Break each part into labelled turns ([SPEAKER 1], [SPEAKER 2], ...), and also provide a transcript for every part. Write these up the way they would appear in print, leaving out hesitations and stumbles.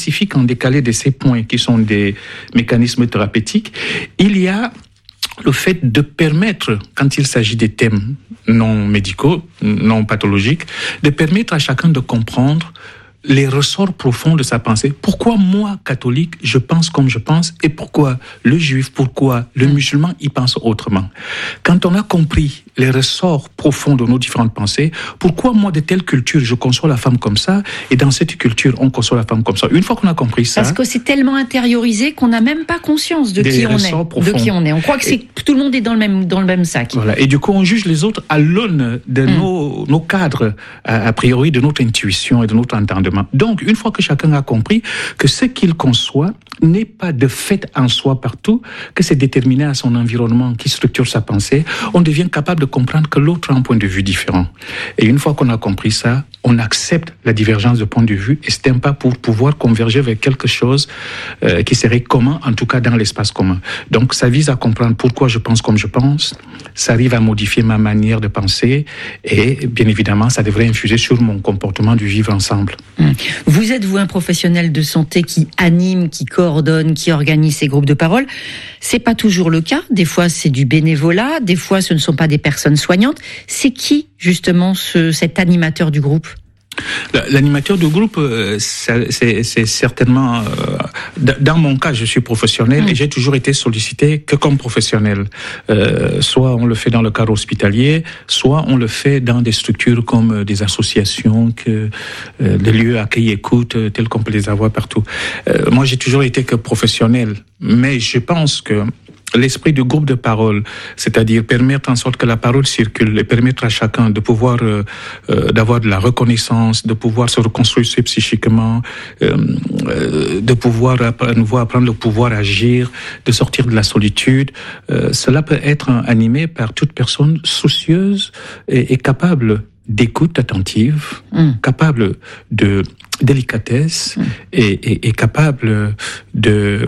[SPEAKER 1] spécifique en décalé de ces points qui sont des mécanismes thérapeutiques, il y a le fait de permettre, quand il s'agit des thèmes non médicaux, non pathologiques, de permettre à chacun de comprendre les ressorts profonds de sa pensée. Pourquoi moi, catholique, je pense comme je pense, et pourquoi le juif, pourquoi le musulman, il pense autrement. Quand on a compris les ressorts profonds de nos différentes pensées, pourquoi moi, de telle culture, je conçois la femme comme ça, et dans cette culture, on conçoit la femme comme ça. Une fois qu'on a compris ça...
[SPEAKER 2] Parce que c'est tellement intériorisé qu'on n'a même pas conscience de qui on est. On croit que tout le monde est dans le même sac.
[SPEAKER 1] Voilà. Et du coup, on juge les autres à l'aune de nos cadres, a priori, de notre intuition et de notre entendement. Donc, une fois que chacun a compris que ce qu'il conçoit n'est pas de fait en soi partout, que c'est déterminé à son environnement qui structure sa pensée, on devient capable de comprendre que l'autre a un point de vue différent. Et une fois qu'on a compris ça, on accepte la divergence de point de vue et c'est un pas pour pouvoir converger vers quelque chose qui serait commun, en tout cas dans l'espace commun. Donc, ça vise à comprendre pourquoi je pense comme je pense, ça arrive à modifier ma manière de penser et, bien évidemment, ça devrait infuser sur mon comportement du vivre ensemble.
[SPEAKER 2] Vous êtes, vous, un professionnel de santé qui anime, qui coordonne, qui organise ces groupes de parole. C'est pas toujours le cas. Des fois, c'est du bénévolat. Des fois, ce ne sont pas des personnes soignantes. C'est qui, justement, cet animateur du groupe ?
[SPEAKER 1] L'animateur du groupe, c'est certainement... dans mon cas, je suis professionnel et j'ai toujours été sollicité que comme professionnel. Soit on le fait dans le cadre hospitalier, soit on le fait dans des structures comme des associations, des lieux accueil écoute, tels qu'on peut les avoir partout. Moi, j'ai toujours été que professionnel, mais je pense que l'esprit du groupe de parole, c'est-à-dire permettre en sorte que la parole circule et permettre à chacun de pouvoir d'avoir de la reconnaissance, de pouvoir se reconstruire psychiquement, de pouvoir à nouveau apprendre le pouvoir agir, de sortir de la solitude. Cela peut être animé par toute personne soucieuse et capable d'écoute attentive, capable de délicatesse et capable de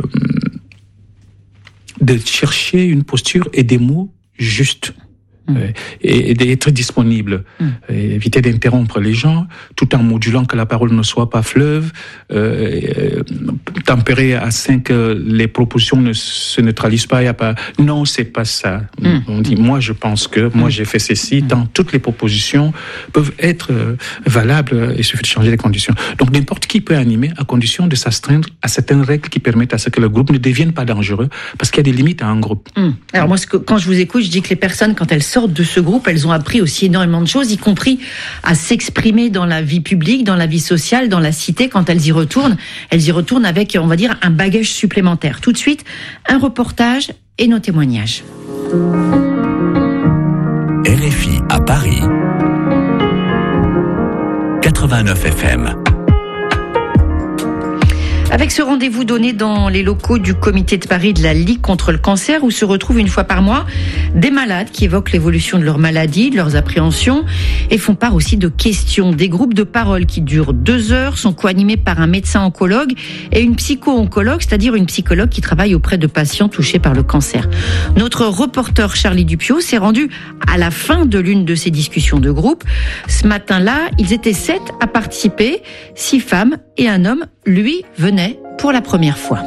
[SPEAKER 1] chercher une posture et des mots justes. Et d'être disponible, éviter d'interrompre les gens, tout en modulant que la parole ne soit pas fleuve, tempérer à 5 les propositions ne se neutralisent pas, il y a pas, non, c'est pas ça. On dit, moi je pense que, moi j'ai fait ceci, tant toutes les propositions peuvent être valables, il suffit de changer les conditions. Donc n'importe qui peut animer à condition de s'astreindre à certaines règles qui permettent à ce que le groupe ne devienne pas dangereux, parce qu'il y a des limites à un groupe.
[SPEAKER 2] Alors moi, quand je vous écoute, je dis que les personnes, quand elles sortent de ce groupe, elles ont appris aussi énormément de choses, y compris à s'exprimer dans la vie publique, dans la vie sociale, dans la cité. Quand elles y retournent avec, on va dire, un bagage supplémentaire. Tout de suite, un reportage et nos témoignages.
[SPEAKER 3] RFI à Paris, 89 FM.
[SPEAKER 2] Avec ce rendez-vous donné dans les locaux du comité de Paris de la Ligue contre le cancer, où se retrouvent une fois par mois des malades qui évoquent l'évolution de leur maladie, de leurs appréhensions, et font part aussi de questions. Des groupes de parole qui durent 2 heures sont co-animés par un médecin oncologue et une psycho-oncologue, c'est-à-dire une psychologue qui travaille auprès de patients touchés par le cancer. Notre reporter Charlie Dupiot s'est rendu à la fin de l'une de ces discussions de groupe. Ce matin-là, ils étaient 7 à participer, 6 femmes et un homme, lui, venait pour la première fois.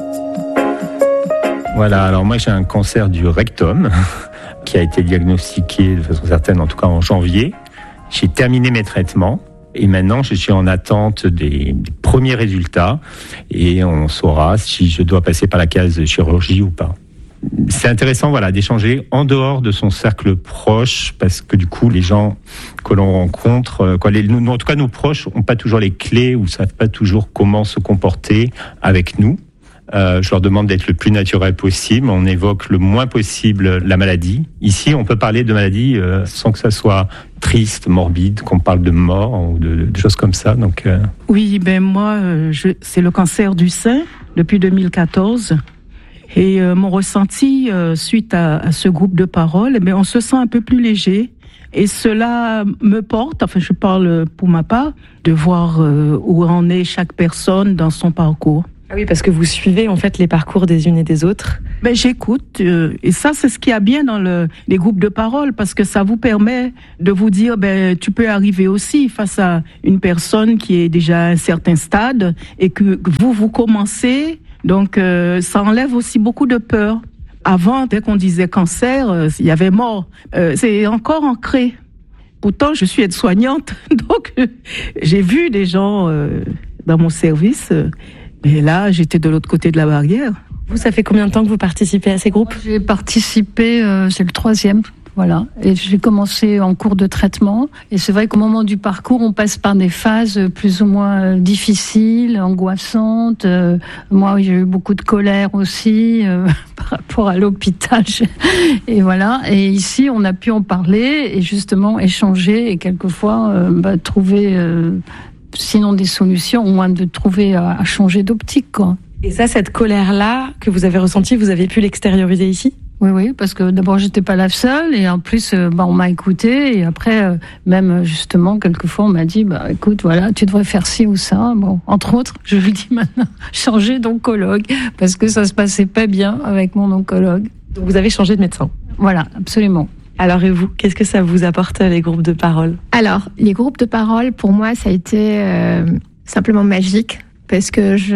[SPEAKER 4] Voilà, alors moi j'ai un cancer du rectum qui a été diagnostiqué de façon certaine, en tout cas en janvier. J'ai terminé mes traitements et maintenant je suis en attente des premiers résultats et on saura si je dois passer par la case chirurgie ou pas. C'est intéressant, voilà, d'échanger en dehors de son cercle proche, parce que du coup, les gens que l'on rencontre, en tout cas nos proches, n'ont pas toujours les clés ou savent pas toujours comment se comporter avec nous. Je leur demande d'être le plus naturel possible. On évoque le moins possible la maladie. Ici, on peut parler de maladie sans que ça soit triste, morbide, qu'on parle de mort ou de choses comme ça. Donc,
[SPEAKER 5] Oui, moi, c'est le cancer du sein depuis 2014. Et mon ressenti suite à ce groupe de parole, on se sent un peu plus léger. Et cela me porte, je parle pour ma part, de voir où en est chaque personne dans son parcours.
[SPEAKER 6] Ah oui, parce que vous suivez en fait les parcours des unes et des autres.
[SPEAKER 5] J'écoute, et ça c'est ce qu'il y a bien dans les groupes de parole, parce que ça vous permet de vous dire, tu peux arriver aussi face à une personne qui est déjà à un certain stade et que vous commencez, donc ça enlève aussi beaucoup de peur. Avant, dès qu'on disait cancer, il y avait mort. C'est encore ancré. Pourtant, je suis aide-soignante, donc j'ai vu des gens dans mon service, mais là, j'étais de l'autre côté de la barrière.
[SPEAKER 2] Vous, ça fait combien de temps que vous participez à ces groupes ?
[SPEAKER 6] Moi, j'ai participé, c'est le 3e, voilà. Et j'ai commencé en cours de traitement. Et c'est vrai qu'au moment du parcours, on passe par des phases plus ou moins difficiles, angoissantes. Moi, j'ai eu beaucoup de colère aussi par rapport à l'hôpital. Et voilà. Et ici, on a pu en parler et justement échanger et quelquefois trouver, sinon des solutions, au moins de trouver à changer d'optique, quoi.
[SPEAKER 2] Et ça, cette colère-là que vous avez ressentie, vous avez pu l'extérioriser ici ?
[SPEAKER 6] Oui, parce que d'abord, j'étais pas la seule, et en plus, on m'a écoutée, et après, même justement, quelquefois, on m'a dit, écoute, voilà, tu devrais faire ci ou ça. Bon, entre autres, je le dis maintenant, changer d'oncologue, parce que ça se passait pas bien avec mon oncologue.
[SPEAKER 2] Donc vous avez changé de médecin ?
[SPEAKER 6] Voilà, absolument.
[SPEAKER 2] Alors et vous, qu'est-ce que ça vous apporte, les groupes de parole ?
[SPEAKER 7] Alors, les groupes de parole, pour moi, ça a été simplement magique. Parce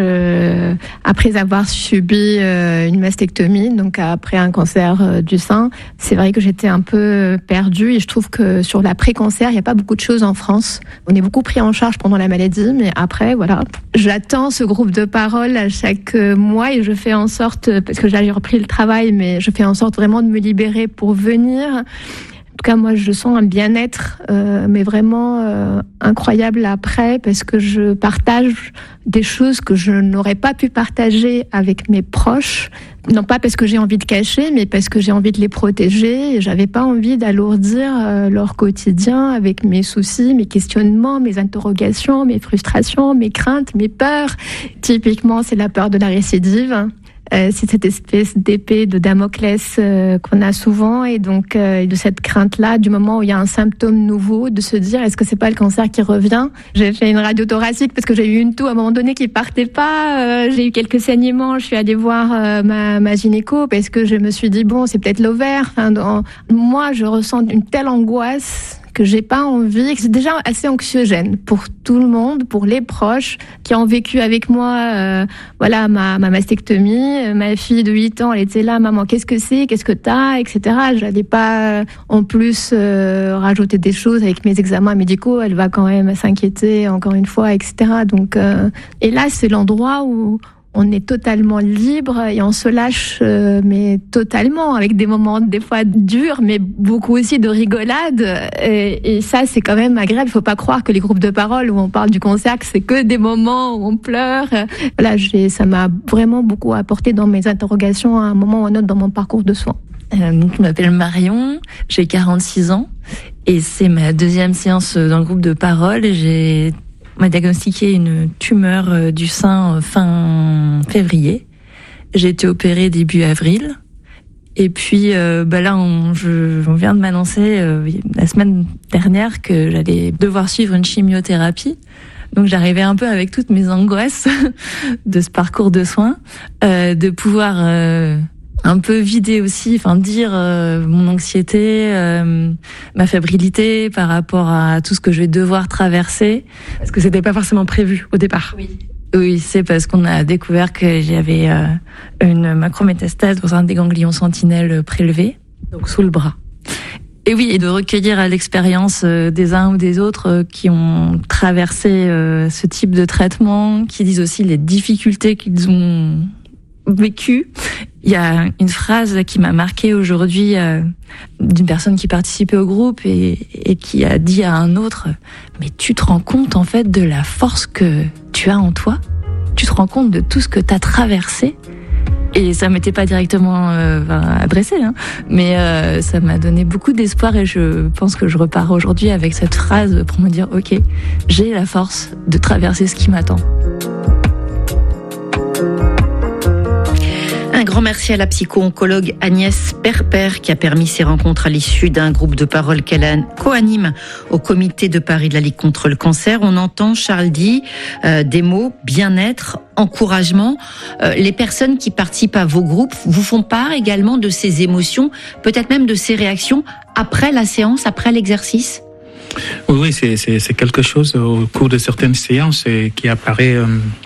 [SPEAKER 7] que après avoir subi une mastectomie, donc après un cancer du sein, c'est vrai que j'étais un peu perdue, et je trouve que sur l'après-cancer, il n'y a pas beaucoup de choses en France. On est beaucoup pris en charge pendant la maladie, mais après, voilà. J'attends ce groupe de parole à chaque mois, et je fais en sorte, parce que j'ai repris le travail, mais je fais en sorte vraiment de me libérer pour venir. En tout cas, moi, je sens un bien-être, mais vraiment incroyable après, parce que je partage des choses que je n'aurais pas pu partager avec mes proches. Non pas parce que j'ai envie de cacher, mais parce que j'ai envie de les protéger. Et j'avais pas envie d'alourdir leur quotidien avec mes soucis, mes questionnements, mes interrogations, mes frustrations, mes craintes, mes peurs. Typiquement, c'est la peur de la récidive. C'est cette espèce d'épée de Damoclès qu'on a souvent, et donc de cette crainte-là, du moment où il y a un symptôme nouveau, de se dire est-ce que c'est pas le cancer qui revient. J'ai fait une radio thoracique parce que j'ai eu une toux à un moment donné qui partait pas. J'ai eu quelques saignements. Je suis allée voir ma gynéco parce que je me suis dit bon, c'est peut-être l'ovaire. Moi, je ressens une telle angoisse que j'ai pas envie, que c'est déjà assez anxiogène pour tout le monde, pour les proches qui ont vécu avec moi, ma mastectomie. Ma fille de 8 ans, elle était là, maman, qu'est-ce que c'est, qu'est-ce que t'as, etc. J'allais pas en plus rajouter des choses avec mes examens médicaux. Elle va quand même s'inquiéter encore une fois, etc. Donc, et là, c'est l'endroit où on est totalement libre et on se lâche, mais totalement, avec des moments des fois durs, mais beaucoup aussi de rigolade. Et ça, c'est quand même agréable. Il faut pas croire que les groupes de parole où on parle du cancer, que c'est que des moments où on pleure. Voilà, ça m'a vraiment beaucoup apporté dans mes interrogations à un moment ou à un autre dans mon parcours de soins.
[SPEAKER 8] Je m'appelle Marion, j'ai 46 ans et c'est ma 2e séance dans le groupe de parole. On m'a diagnostiqué une tumeur du sein fin février. J'ai été opérée début avril. Et puis là, on vient de m'annoncer la semaine dernière que j'allais devoir suivre une chimiothérapie. Donc j'arrivais un peu avec toutes mes angoisses de ce parcours de soins, de pouvoir un peu vider aussi, dire mon anxiété, ma fébrilité par rapport à tout ce que je vais devoir traverser.
[SPEAKER 2] Parce que c'était pas forcément prévu au départ.
[SPEAKER 8] Oui, c'est parce qu'on a découvert que j'avais une macrométastase au sein des ganglions sentinelles prélevés.
[SPEAKER 2] Donc sous le bras.
[SPEAKER 8] Et oui, et de recueillir à l'expérience des uns ou des autres qui ont traversé ce type de traitement, qui disent aussi les difficultés qu'ils ont vécu. Il y a une phrase qui m'a marquée aujourd'hui d'une personne qui participait au groupe et qui a dit à un autre « Mais tu te rends compte en fait de la force que tu as en toi ? Tu te rends compte de tout ce que tu as traversé ?» Et ça m'était pas directement adressé, mais ça m'a donné beaucoup d'espoir et je pense que je repars aujourd'hui avec cette phrase pour me dire « Ok, j'ai la force de traverser ce qui m'attend. »
[SPEAKER 2] Un grand merci à la psycho-oncologue Agnès Perper qui a permis ces rencontres à l'issue d'un groupe de parole qu'elle co-anime au comité de Paris de la Ligue contre le cancer. On entend, Charles dit, des mots bien-être, encouragement. Les personnes qui participent à vos groupes vous font part également de ces émotions, peut-être même de ces réactions après la séance, après l'exercice?
[SPEAKER 1] Oui, c'est quelque chose au cours de certaines séances qui apparaît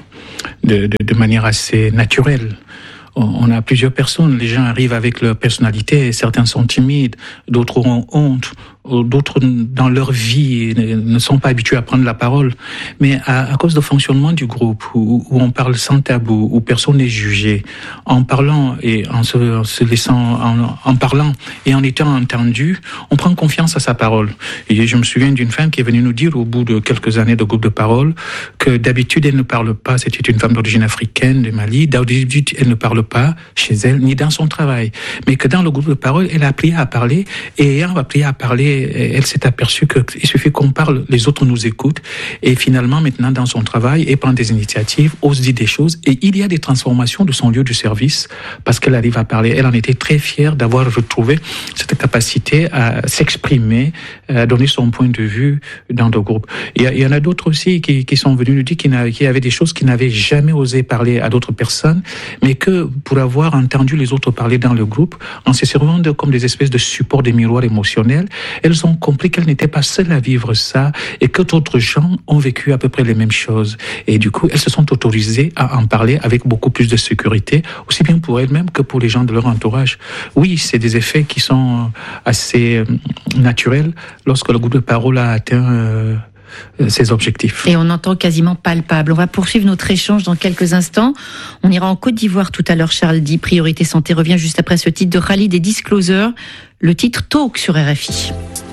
[SPEAKER 1] de manière assez naturelle. On a plusieurs personnes, les gens arrivent avec leur personnalité, certains sont timides, d'autres ont honte, d'autres dans leur vie ne sont pas habitués à prendre la parole. Mais à cause du fonctionnement du groupe, où on parle sans tabou, où personne n'est jugé, en parlant et en se laissant, en parlant et en étant entendu, on prend confiance à sa parole. Et je me souviens d'une femme qui est venue nous dire au bout de quelques années de groupe de parole que d'habitude elle ne parle pas, c'était une femme d'origine africaine de Mali, d'habitude elle ne parle pas chez elle ni dans son travail, mais que dans le groupe de parole elle a appris à parler, et ayant appris à parler, elle s'est aperçue qu'il suffit qu'on parle, les autres nous écoutent, et finalement maintenant dans son travail, elle prend des initiatives, ose dire des choses, et il y a des transformations de son lieu de service parce qu'elle arrive à parler. Elle en était très fière d'avoir retrouvé cette capacité à s'exprimer, à donner son point de vue dans le groupe. Il y en a d'autres aussi qui sont venus nous dire qu'il y avait des choses qu'ils n'avaient jamais osé parler à d'autres personnes, mais que pour avoir entendu les autres parler dans le groupe, en se servant comme des espèces de supports, des miroirs émotionnels, elles ont compris qu'elles n'étaient pas seules à vivre ça et que d'autres gens ont vécu à peu près les mêmes choses. Et du coup, elles se sont autorisées à en parler avec beaucoup plus de sécurité, aussi bien pour elles-mêmes que pour les gens de leur entourage. Oui, c'est des effets qui sont assez naturels lorsque le groupe de parole a atteint ses objectifs.
[SPEAKER 2] Et on entend quasiment palpable. On va poursuivre notre échange dans quelques instants. On ira en Côte d'Ivoire tout à l'heure. Charles dit Priorité Santé revient juste après ce titre de Khalid et Disclosure, le titre Talk sur RFI.